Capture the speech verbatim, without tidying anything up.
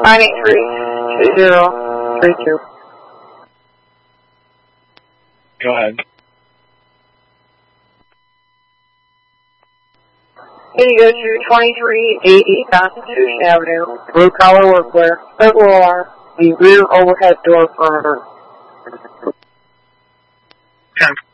nine eight three two zero three two. Go ahead. Can you go to twenty-three eighty Constitution Avenue, blue collar workwear, circle alarm, the rear overhead door perimeter. Okay.